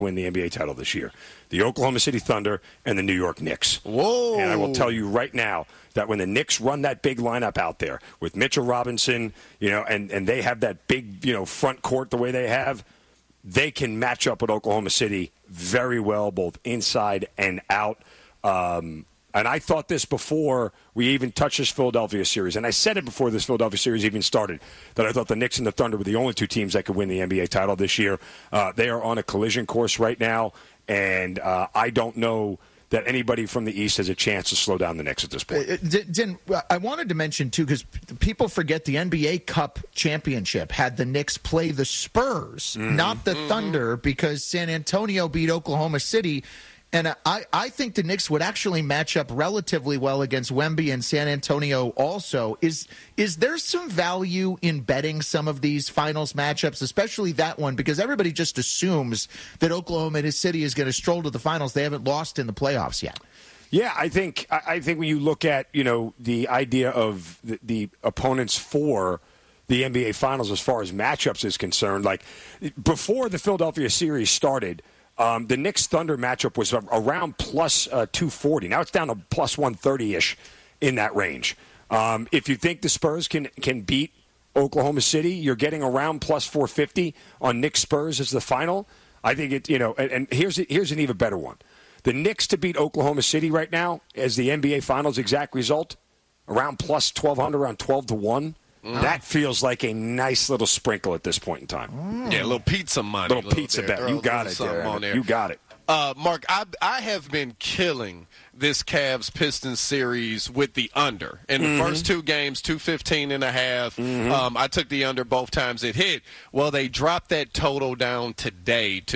win the NBA title this year. The Oklahoma City Thunder and the New York Knicks. Whoa. And I will tell you right now that when the Knicks run that big lineup out there with Mitchell Robinson, and they have that big, front court the way they have, they can match up with Oklahoma City very well, both inside and out. And I thought this before we even touched this Philadelphia series. And I said it before this Philadelphia series even started, that I thought the Knicks and the Thunder were the only two teams that could win the NBA title this year. They are on a collision course right now, and I don't know that anybody from the East has a chance to slow down the Knicks at this point. Din, I wanted to mention, too, because people forget the NBA Cup championship had the Knicks play the Spurs, not the Thunder, because San Antonio beat Oklahoma City. And I think the Knicks would actually match up relatively well against Wemby and San Antonio also. Is there some value in betting some of these finals matchups, especially that one, because everybody just assumes that Oklahoma City is going to stroll to the finals. They haven't lost in the playoffs yet. Yeah, I think when you look at, the idea of the opponents for the NBA Finals as far as matchups is concerned, like before the Philadelphia series started, the Knicks-Thunder matchup was around plus 240. Now it's down to plus 130-ish in that range. If you think the Spurs can beat Oklahoma City, you're getting around plus 450 on Knicks-Spurs as the final. I think and here's an even better one. The Knicks to beat Oklahoma City right now as the NBA Finals exact result, around plus 1,200, around 12-1. That feels like a nice little sprinkle at this point in time. Yeah, a little pizza money. Little pizza bet. You got it, there. You got it. Mark, I have been killing this Cavs-Pistons series with the under. In the first two games, 215.5. I took the under both times it hit. Well, they dropped that total down today to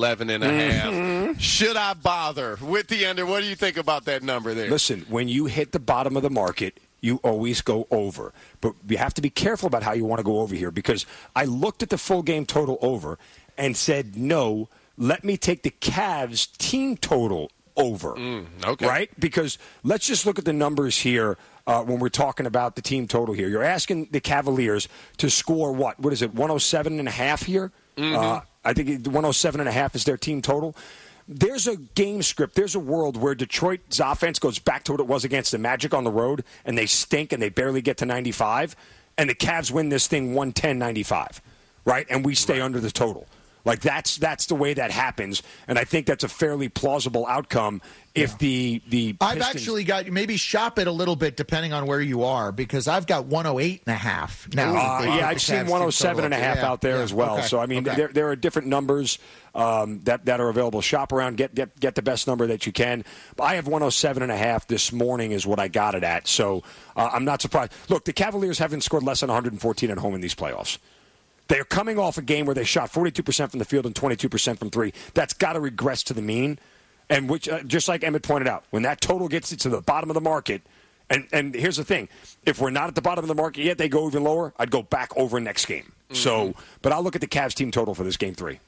211.5. Should I bother with the under? What do you think about that number there? Listen, when you hit the bottom of the market, you always go over. But you have to be careful about how you want to go over here, because I looked at the full game total over and said, no, let me take the Cavs team total over. Okay. Right? Because let's just look at the numbers here when we're talking about the team total here. You're asking the Cavaliers to score what? What is it, 107.5 here? I think 107.5 is their team total. There's a game script, there's a world where Detroit's offense goes back to what it was against the Magic on the road, and they stink and they barely get to 95, and the Cavs win this thing 110-95, right? And we stay under the total. Like, that's the way that happens, and I think that's a fairly plausible outcome if the I've Pistons... actually got, maybe shop it a little bit depending on where you are, because I've got 108.5 now. I've seen 107.5 out there as well. Okay. So, I mean, there are different numbers that are available. Shop around, get the best number that you can. But I have 107.5 this morning is what I got it at, so I'm not surprised. Look, the Cavaliers haven't scored less than 114 at home in these playoffs. They're coming off a game where they shot 42% from the field and 22% from three. That's got to regress to the mean. And which, just like Emmett pointed out, when that total gets to the bottom of the market, and here's the thing, if we're not at the bottom of the market yet, they go even lower, I'd go back over next game. So, but I'll look at the Cavs team total for this game 3.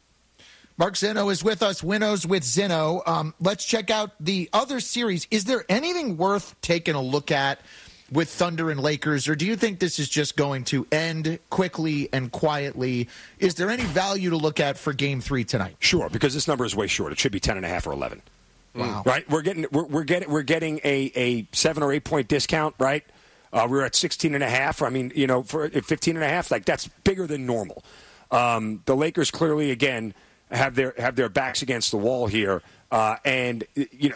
Mark Zinno is with us, Winnows with Zinno. Let's check out the other series. Is there anything worth taking a look at with Thunder and Lakers, or do you think this is just going to end quickly and quietly? Is there any value to look at for Game 3 tonight? Sure, because this number is way short. It should be 10.5 or 11. Wow! Right, we're getting a 7 or 8 point discount. Right, we're at 16.5. I mean, for 15.5, like that's bigger than normal. The Lakers clearly again have their backs against the wall here, and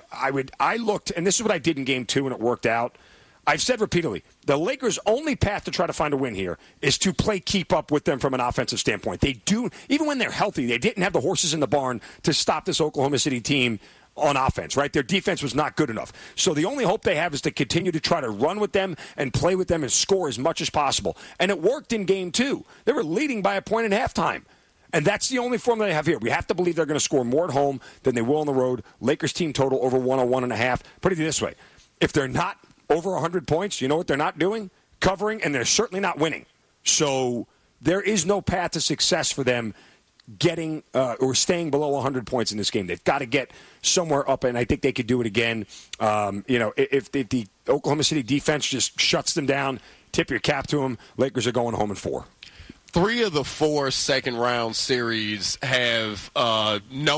I looked, and this is what I did in Game 2, and it worked out. I've said repeatedly, the Lakers' only path to try to find a win here is to keep up with them from an offensive standpoint. They do, even when they're healthy, they didn't have the horses in the barn to stop this Oklahoma City team on offense, right? Their defense was not good enough. So the only hope they have is to continue to try to run with them and play with them and score as much as possible. And it worked in Game 2. They were leading by a point at halftime. And that's the only formula they have here. We have to believe they're going to score more at home than they will on the road. Lakers team total over 101.5. Put it this way. If they're not over 100 points, you know what they're not doing? Covering, and they're certainly not winning. So there is no path to success for them getting or staying below 100 points in this game. They've got to get somewhere up, and I think they could do it again. If the Oklahoma City defense just shuts them down, tip your cap to them, Lakers are going home in 4. 3 of the 4 second-round series have no